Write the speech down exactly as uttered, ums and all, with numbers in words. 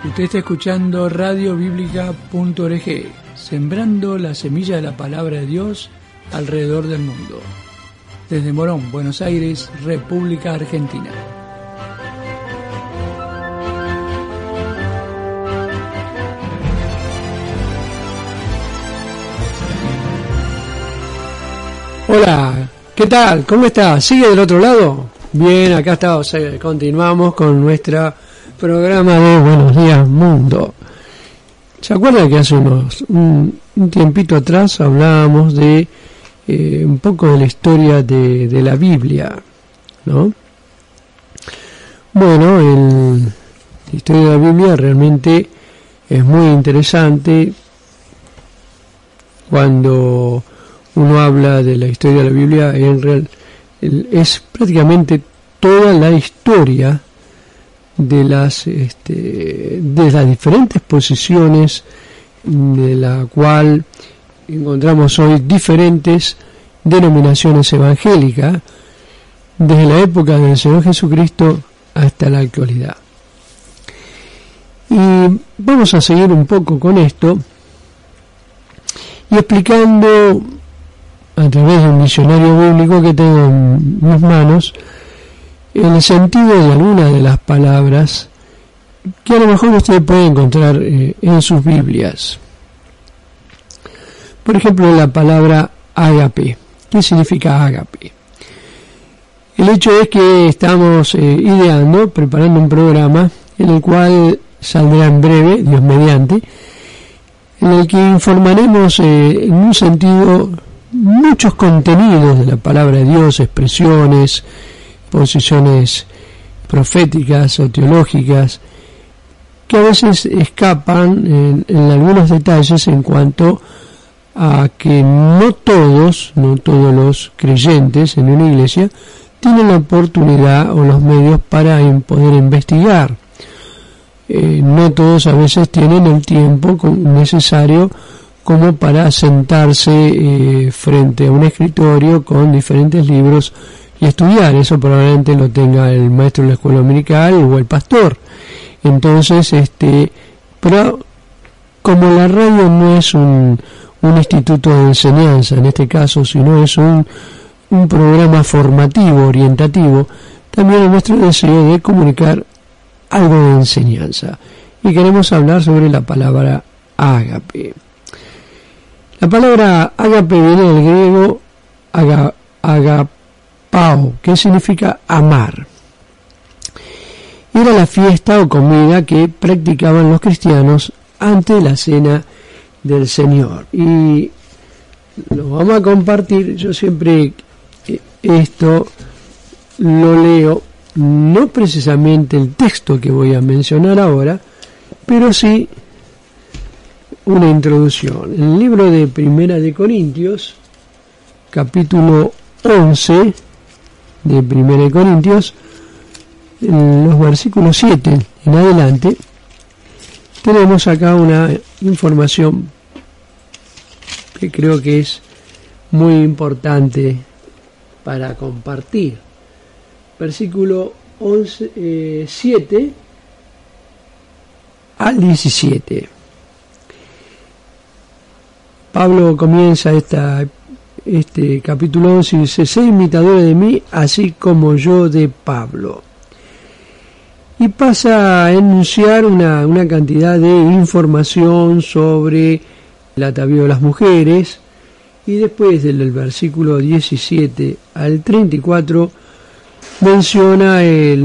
Usted está escuchando radio bíblica punto org, sembrando la semilla de la palabra de Dios alrededor del mundo. Desde Morón, Buenos Aires, República Argentina. Hola, ¿qué tal? ¿Cómo está? ¿Sigue del otro lado? Bien, acá estamos, eh, continuamos con nuestro programa de Buenos Días Mundo. ¿Se acuerdan que hace unos un, un tiempito atrás hablábamos de eh, un poco de la historia de, de la Biblia, ¿no? Bueno, el, la historia de la Biblia realmente es muy interesante. Cuando uno habla de la historia de la Biblia, en real, es prácticamente toda la historia de las este, de las diferentes posiciones de la cual encontramos hoy diferentes denominaciones evangélicas desde la época del Señor Jesucristo hasta la actualidad. Y vamos a seguir un poco con esto y explicando a través de un diccionario bíblico que tengo en mis manos el sentido de algunas de las palabras que a lo mejor usted puede encontrar eh, en sus Biblias. Por ejemplo, la palabra ágape. ¿Qué significa ágape? El hecho es que estamos eh, ideando, preparando un programa en el cual saldrá en breve, Dios mediante, en el que informaremos eh, en un sentido muchos contenidos de la palabra de Dios, expresiones, posiciones proféticas o teológicas que a veces escapan en, en algunos detalles en cuanto a que no todos, no todos los creyentes en una iglesia tienen la oportunidad o los medios para poder investigar. Eh, no todos a veces tienen el tiempo necesario como para sentarse eh, frente a un escritorio con diferentes libros y estudiar. Eso probablemente lo tenga el maestro de la escuela dominical o el pastor. Entonces, este, pero como la radio no es un, un instituto de enseñanza en este caso, sino es un, un programa formativo, orientativo, también es nuestro deseo de comunicar algo de enseñanza. Y queremos hablar sobre la palabra ágape. La palabra ágape viene del griego aga, agapao, que significa amar. Era la fiesta o comida que practicaban los cristianos antes de la cena del Señor. Y lo vamos a compartir. Yo siempre esto lo leo, no precisamente el texto que voy a mencionar ahora, pero sí una introducción. En el libro de Primera de Corintios, capítulo once de Primera de Corintios, en los versículos siete en adelante, tenemos acá una información que creo que es muy importante para compartir. Versículo once, eh, siete al diecisiete. Pablo comienza esta, este capítulo once y dice: sé imitadores de mí, así como yo de Pablo. Y pasa a enunciar una, una cantidad de información sobre el atavío de las mujeres, y después del versículo diecisiete al treinta y cuatro menciona el